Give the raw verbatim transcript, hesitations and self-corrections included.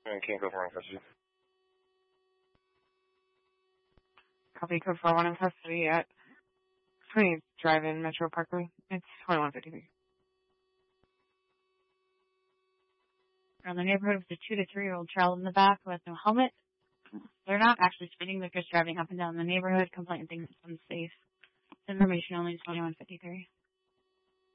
And can't go for in custody. Copy code four one in custody at twenty Drive-In Metro Parkway. It's twenty-one fifty-three. Around the neighborhood with a two to three year old child in the back who has no helmet. They're not actually speeding, they're just driving up and down the neighborhood, complaining things it's unsafe. Information only is twenty-one fifty-three.